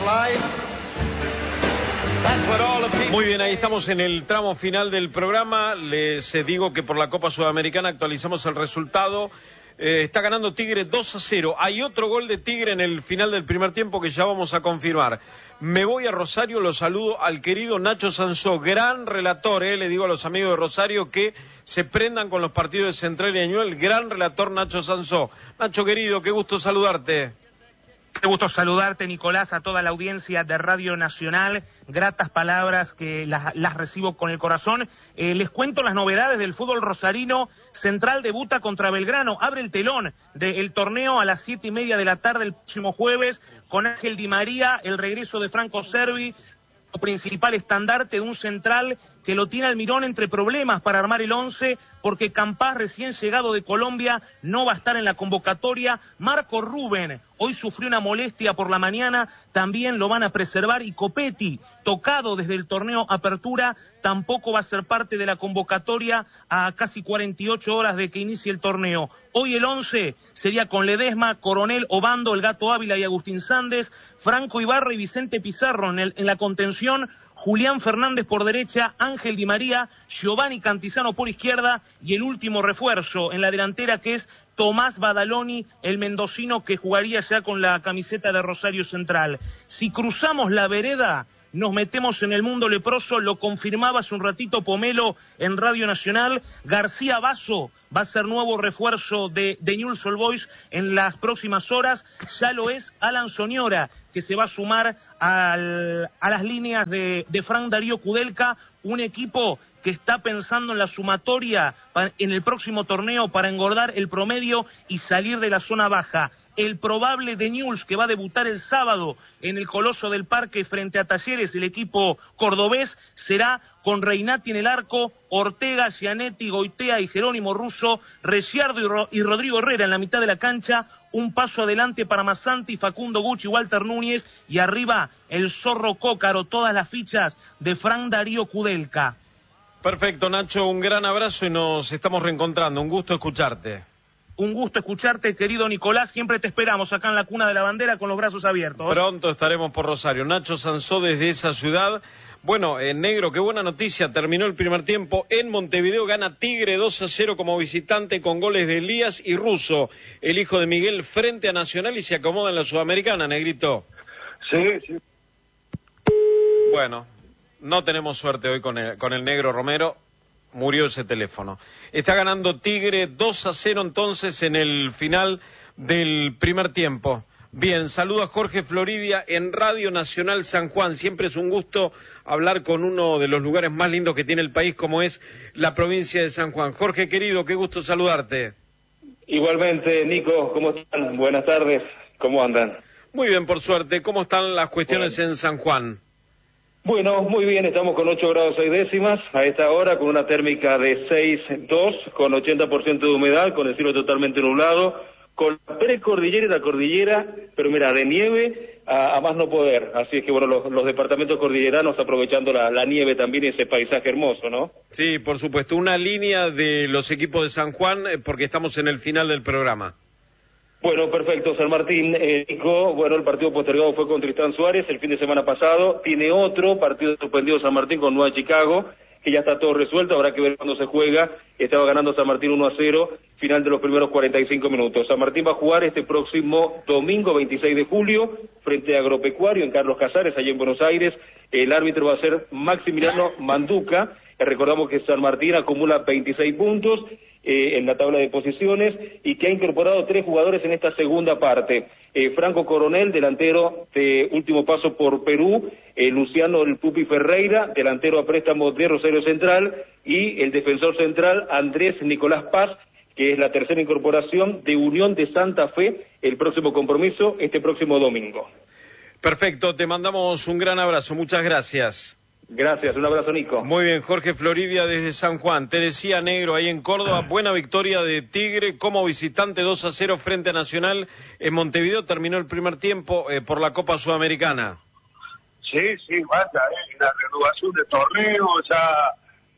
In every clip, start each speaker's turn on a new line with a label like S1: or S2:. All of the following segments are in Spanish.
S1: Muy bien, ahí estamos en el tramo final del programa. Les digo que por la Copa Sudamericana actualizamos el resultado. Está ganando Tigre 2-0. Hay otro gol de Tigre en el final del primer tiempo que ya vamos a confirmar. Me voy a Rosario, lo saludo al querido Nacho Sansó, gran relator, le digo a los amigos de Rosario que se prendan con los partidos de Central y Añuel, gran relator Nacho Sansó. Nacho querido, qué gusto saludarte.
S2: Qué gusto saludarte, Nicolás, a toda la audiencia de Radio Nacional. Gratas palabras que las recibo con el corazón. Les cuento las novedades del fútbol rosarino. Central debuta contra Belgrano. Abre el telón del torneo a las 7:30 de la tarde el próximo jueves con Ángel Di María, el regreso de Franco Cervi, principal estandarte de un Central que lo tiene Almirón entre problemas para armar el 11, porque Campás, recién llegado de Colombia, no va a estar en la convocatoria. Marco Rubén hoy sufrió una molestia por la mañana, también lo van a preservar, y Copetti, tocado desde el torneo Apertura, tampoco va a ser parte de la convocatoria a casi 48 horas de que inicie el torneo. Hoy el 11 sería con Ledesma, Coronel, Obando, El Gato Ávila y Agustín Sández, Franco Ibarra y Vicente Pizarro en la contención, Julián Fernández por derecha, Ángel Di María, Giovanni Cantizano por izquierda y el último refuerzo en la delantera, que es Tomás Badaloni, el mendocino que jugaría ya con la camiseta de Rosario Central. Si cruzamos la vereda, nos metemos en el mundo leproso, lo confirmaba hace un ratito Pomelo en Radio Nacional. García Basso va a ser nuevo refuerzo de Newell's Old Boys en las próximas horas. Ya lo es Alan Soñora, que se va a sumar a las líneas de Frank Darío Kudelka, un equipo que está pensando en la sumatoria en el próximo torneo para engordar el promedio y salir de la zona baja. El probable de Newell's, que va a debutar el sábado en el Coloso del Parque frente a Talleres, el equipo cordobés, será con Reinati en el arco, Ortega, Gianetti, Goitea y Jerónimo Russo, Reciardo y Rodrigo Herrera en la mitad de la cancha, un paso adelante para Massanti, Facundo Gucci, Walter Núñez, y arriba el Zorro Cócaro, todas las fichas de Frank Darío Kudelka.
S1: Perfecto, Nacho, un gran abrazo y nos estamos reencontrando. Un gusto escucharte.
S2: Un gusto escucharte, querido Nicolás. Siempre te esperamos acá en la Cuna de la Bandera con los brazos abiertos.
S1: Pronto estaremos por Rosario. Nacho Sansó desde esa ciudad. Bueno, negro, qué buena noticia. Terminó el primer tiempo en Montevideo. Gana Tigre 2-0 como visitante con goles de Elías y Russo, el hijo de Miguel, frente a Nacional, y se acomoda en la Sudamericana, negrito.
S3: Sí.
S1: Bueno, no tenemos suerte hoy con el negro Romero. Murió ese teléfono. Está ganando Tigre 2-0 entonces en el final del primer tiempo. Bien, saludo a Jorge Floridia en Radio Nacional San Juan. Siempre es un gusto hablar con uno de los lugares más lindos que tiene el país, como es la provincia de San Juan. Jorge querido, qué gusto saludarte.
S3: Igualmente, Nico, ¿cómo están? Buenas tardes, ¿cómo andan?
S1: Muy bien, por suerte. ¿Cómo están las cuestiones en San Juan?
S3: Bueno, muy bien, estamos con 8 grados 6 décimas a esta hora, con una térmica de 6,2, con 80% de humedad, con el cielo totalmente nublado, con la precordillera y la cordillera, pero mira, de nieve a más no poder. Así es que bueno, los departamentos cordilleranos aprovechando la nieve también y ese paisaje hermoso, ¿no?
S1: Sí, por supuesto, una línea de los equipos de San Juan, porque estamos en el final del programa.
S3: Bueno, perfecto, San Martín, Nico, bueno, el partido postergado fue con Tristán Suárez el fin de semana pasado, tiene otro partido suspendido San Martín con Nueva Chicago, que ya está todo resuelto, habrá que ver cuándo se juega. Estaba ganando San Martín 1-0, final de los primeros 45 minutos. San Martín va a jugar este próximo domingo 26 de julio frente a Agropecuario en Carlos Casares, allá en Buenos Aires. El árbitro va a ser Maximiliano Manduca. Recordamos que San Martín acumula 26 puntos en la tabla de posiciones y que ha incorporado 3 jugadores en esta segunda parte. Franco Coronel, delantero de último paso por Perú, Luciano El Pupi Ferreira, delantero a préstamo de Rosario Central, y el defensor central Andrés Nicolás Paz, que es la tercera incorporación de Unión de Santa Fe, el próximo compromiso este próximo domingo.
S1: Perfecto, te mandamos un gran abrazo, muchas gracias.
S3: Gracias, un abrazo, Nico.
S1: Muy bien, Jorge Floridia desde San Juan. Te decía, negro, ahí en Córdoba, buena victoria de Tigre como visitante 2-0 frente a Nacional en Montevideo. Terminó el primer tiempo por la Copa Sudamericana.
S4: Sí, vaya, la renovación de torneo, ya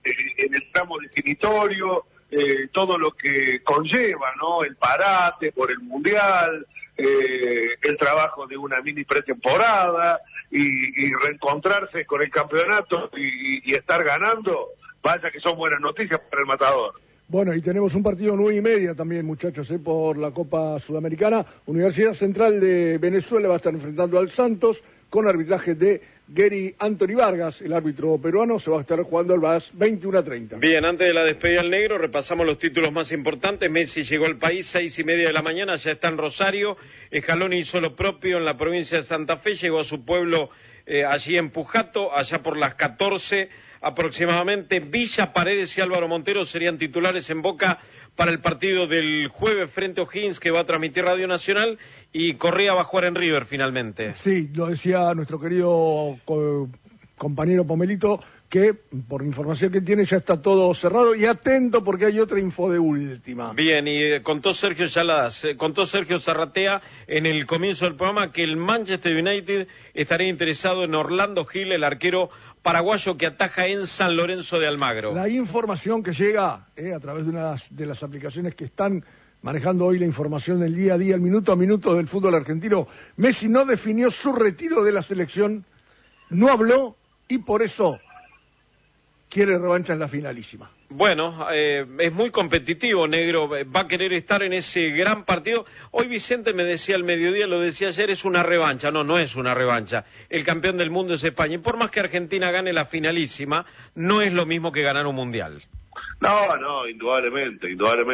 S4: en el tramo definitorio, todo lo que conlleva, ¿no? El parate por el Mundial, el trabajo de una mini pretemporada, y reencontrarse con el campeonato y estar ganando, vaya que son buenas noticias para el Matador.
S5: Bueno, y tenemos un partido 9:30 también, muchachos, por la Copa Sudamericana. Universidad Central de Venezuela va a estar enfrentando al Santos con arbitraje de Gary Anthony Vargas, el árbitro peruano. Se va a estar jugando al VAS 21:30.
S1: Bien, antes de la despedida del negro, repasamos los títulos más importantes. Messi llegó al país 6:30 de la mañana, ya está en Rosario. Scaloni hizo lo propio en la provincia de Santa Fe, llegó a su pueblo allí en Pujato, allá por las 14 aproximadamente. Villa, Paredes y Álvaro Montero serían titulares en Boca para el partido del jueves frente a O'Higgins, que va a transmitir Radio Nacional, y Correa va a jugar en River finalmente.
S5: Sí, lo decía nuestro querido compañero Pomelito, que por información que tiene ya está todo cerrado, y atento porque hay otra info de última.
S1: Bien, y contó Sergio Zarratea en el comienzo del programa que el Manchester United estaría interesado en Orlando Gil, el arquero paraguayo que ataja en San Lorenzo de Almagro.
S5: La información que llega a través de las aplicaciones que están manejando hoy la información del día a día, el minuto a minuto del fútbol argentino. Messi no definió su retiro de la selección, no habló y por eso quiere revancha en la finalísima.
S1: Bueno, es muy competitivo, negro, va a querer estar en ese gran partido. Hoy Vicente me decía al mediodía, lo decía ayer, es una revancha. No, no es una revancha. El campeón del mundo es España. Y por más que Argentina gane la finalísima, no es lo mismo que ganar un mundial.
S4: No, indudablemente.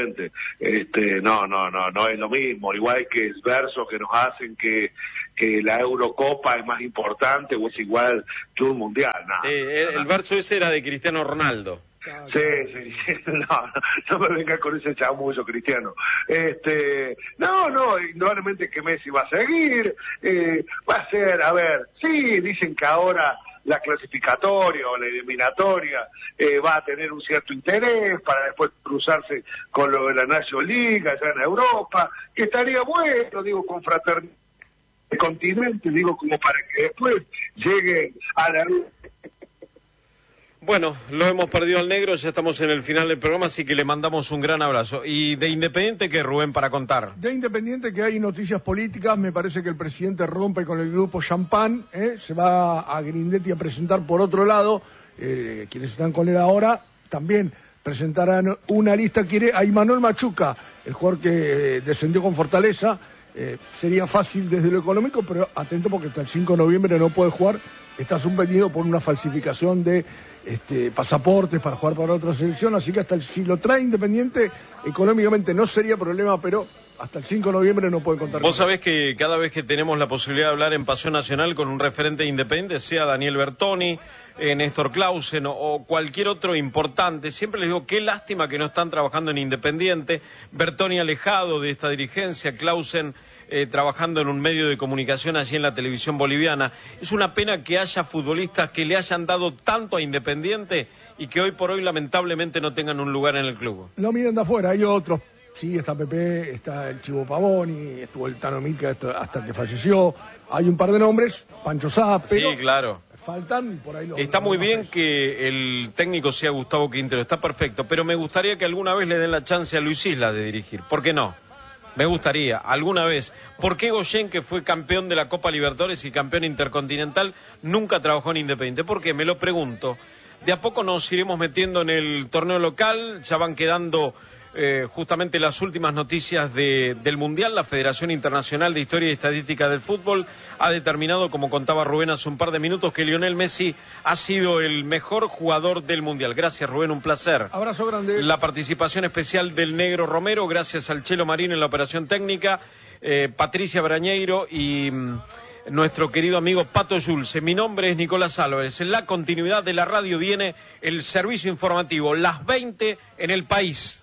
S4: No es lo mismo. Igual que es versos que nos hacen que la Eurocopa es más importante o es igual que un mundial.
S1: El verso ese era de Cristiano Ronaldo.
S4: Sí, no me venga con ese chamullo, Cristiano. Indudablemente que Messi va a seguir, va a ser, sí, dicen que ahora la clasificatoria o la eliminatoria va a tener un cierto interés para después cruzarse con lo de la National League allá en Europa, que estaría bueno, con fraternidad de continente, como para que después lleguen a la...
S1: Bueno, lo hemos perdido al negro, ya estamos en el final del programa, así que le mandamos un gran abrazo. ¿Y de Independiente qué, Rubén, para contar?
S5: De Independiente que hay noticias políticas, me parece que el presidente rompe con el grupo Champán, se va a Grindetti a presentar por otro lado, quienes están con él ahora, también presentarán una lista, quiere a Imanol Machuca, el jugador que descendió con Fortaleza, sería fácil desde lo económico, pero atento porque hasta el 5 de noviembre no puede jugar, está suspendido por una falsificación de pasaportes para jugar para otra selección, así que si lo trae Independiente, económicamente no sería problema, pero hasta el 5 de noviembre no puede contar.
S1: Vos sabés que cada vez que tenemos la posibilidad de hablar en Pasión Nacional con un referente Independiente, sea Daniel Bertoni, Néstor Clausen o cualquier otro importante, siempre les digo qué lástima que no están trabajando en Independiente. Bertoni alejado de esta dirigencia, Clausen trabajando en un medio de comunicación allí en la televisión boliviana. Es una pena que haya futbolistas que le hayan dado tanto a Independiente y que hoy por hoy lamentablemente no tengan un lugar en el club.
S5: Lo miran de afuera, hay otros. Sí, está Pepe, está el Chivo Pavoni, estuvo el Tano Mica hasta que falleció. Hay un par de nombres, Pancho Sá, pero...
S1: Sí, claro.
S5: Faltan por ahí los...
S1: Está muy bien que el técnico sea Gustavo Quintero, está perfecto, pero me gustaría que alguna vez le den la chance a Luis Isla de dirigir. ¿Por qué no? Me gustaría, alguna vez. ¿Por qué Goyen, que fue campeón de la Copa Libertadores y campeón intercontinental, nunca trabajó en Independiente? ¿Por qué? Me lo pregunto. De a poco nos iremos metiendo en el torneo local, ya van quedando justamente las últimas noticias del Mundial. La Federación Internacional de Historia y Estadística del Fútbol ha determinado, como contaba Rubén hace un par de minutos, que Lionel Messi ha sido el mejor jugador del Mundial. Gracias, Rubén, un placer.
S5: Abrazo grande. La
S1: participación especial del Negro Romero, gracias al Chelo Marín en la operación técnica, Patricia Brañeiro y nuestro querido amigo Pato Yulce. Mi nombre es Nicolás Álvarez. En la continuidad de la radio viene el servicio informativo, las 20 en el país.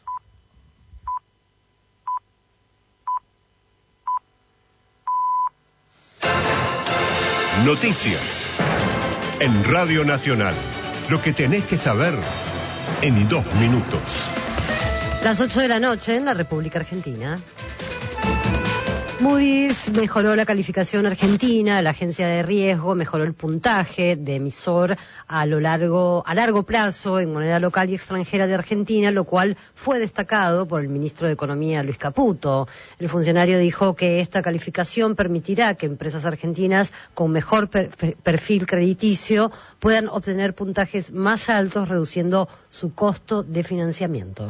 S6: Noticias en Radio Nacional. Lo que tenés que saber en 2 minutos.
S7: Las 8 de la noche en la República Argentina. Moody's mejoró la calificación argentina, la agencia de riesgo mejoró el puntaje de emisor a largo plazo en moneda local y extranjera de Argentina, lo cual fue destacado por el ministro de Economía, Luis Caputo. El funcionario dijo que esta calificación permitirá que empresas argentinas con mejor perfil crediticio puedan obtener puntajes más altos, reduciendo su costo de financiamiento.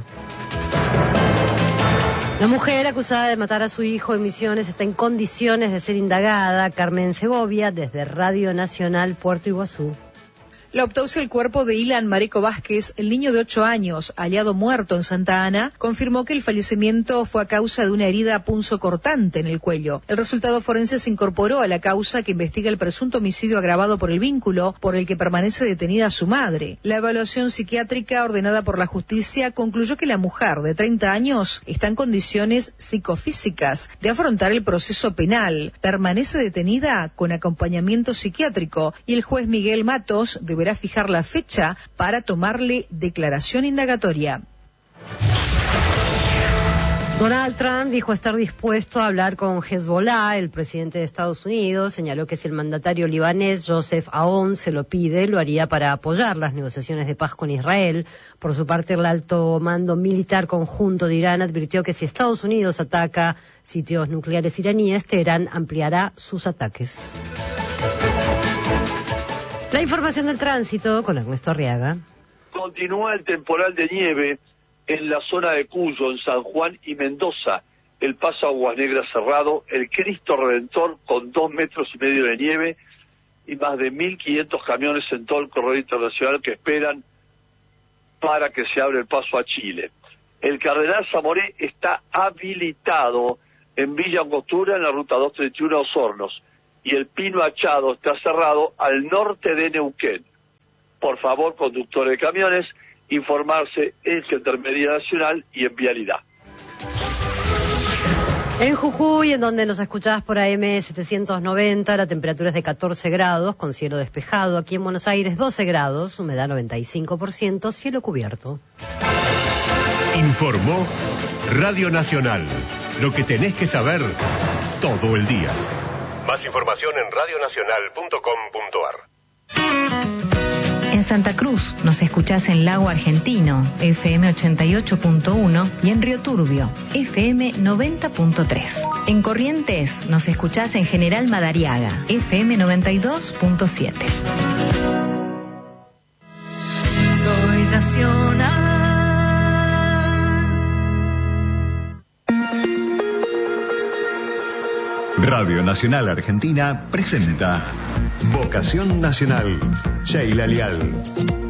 S7: La mujer acusada de matar a su hijo en Misiones está en condiciones de ser indagada. Carmen Segovia, desde Radio Nacional, Puerto Iguazú.
S8: La autopsia del cuerpo de Ilan Mareco Vázquez, el niño de 8 años, hallado muerto en Santa Ana, confirmó que el fallecimiento fue a causa de una herida punzocortante en el cuello. El resultado forense se incorporó a la causa que investiga el presunto homicidio agravado por el vínculo por el que permanece detenida su madre. La evaluación psiquiátrica ordenada por la justicia concluyó que la mujer de 30 años está en condiciones psicofísicas de afrontar el proceso penal. Permanece detenida con acompañamiento psiquiátrico y el juez Miguel Matos deberá fijar la fecha para tomarle declaración indagatoria.
S7: Donald Trump dijo estar dispuesto a hablar con Hezbollah. El presidente de Estados Unidos señaló que si el mandatario libanés Joseph Aoun se lo pide, lo haría para apoyar las negociaciones de paz con Israel. Por su parte, el alto mando militar conjunto de Irán advirtió que si Estados Unidos ataca sitios nucleares iraníes, Teherán ampliará sus ataques. La información del tránsito con Ernesto Arriaga.
S9: Continúa el temporal de nieve en la zona de Cuyo, en San Juan y Mendoza. El paso Aguas Negras cerrado, el Cristo Redentor con 2,5 metros de nieve y más de 1.500 camiones en todo el corredor internacional que esperan para que se abra el paso a Chile. El Cardenal Zamoré está habilitado en Villa Angostura, en la ruta 231 a Osornos. Y el Pino Achado está cerrado al norte de Neuquén. Por favor, conductores de camiones, informarse en Gendarmería Nacional y en Vialidad.
S7: En Jujuy, en donde nos escuchás por AM 790, la temperatura es de 14 grados, con cielo despejado. Aquí en Buenos Aires, 12 grados, humedad 95%, cielo cubierto.
S6: Informó Radio Nacional. Lo que tenés que saber todo el día. Más información en radionacional.com.ar.
S10: En Santa Cruz nos escuchás en Lago Argentino, FM 88.1 y en Río Turbio, FM 90.3. En Corrientes nos escuchás en General Madariaga, FM 92.7.
S8: Soy nacional.
S11: Radio Nacional Argentina presenta Vocación Nacional. Sheila Lial.